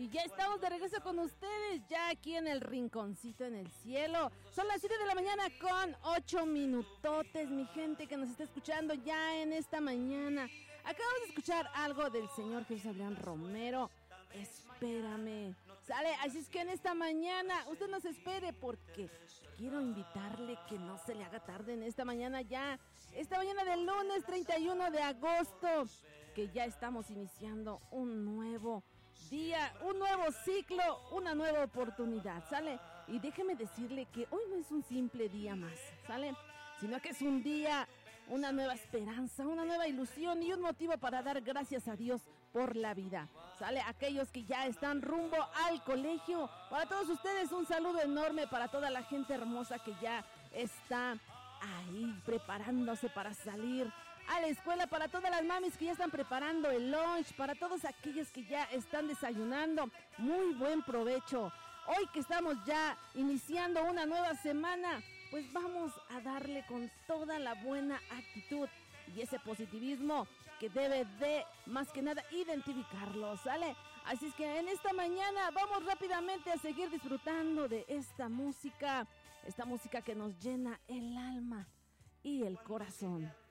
Y ya estamos de regreso con ustedes, ya aquí en el rinconcito en el cielo. Son las 7 de la mañana con 8 minutotes, mi gente que nos está escuchando ya en esta mañana. Acabamos de escuchar algo del señor Jesús Adrián Romero. Espérame, sale, así es que en esta mañana usted nos espere porque quiero invitarle que no se le haga tarde en esta mañana ya. Esta mañana del lunes 31 de agosto, que ya estamos iniciando un nuevo día, un nuevo ciclo, una nueva oportunidad, ¿sale? Y déjeme decirle que hoy no es un simple día más, ¿sale? Sino que es un día, una nueva esperanza, una nueva ilusión y un motivo para dar gracias a Dios por la vida, ¿sale? Aquellos que ya están rumbo al colegio, para todos ustedes un saludo enorme, para toda la gente hermosa que ya está ahí preparándose para salir a la escuela, para todas las mamis que ya están preparando el lunch, para todos aquellos que ya están desayunando, muy buen provecho. Hoy que estamos ya iniciando una nueva semana, pues vamos a darle con toda la buena actitud y ese positivismo que debe de, más que nada, identificarlo, ¿sale? Así es que en esta mañana vamos rápidamente a seguir disfrutando de esta música que nos llena el alma y el corazón.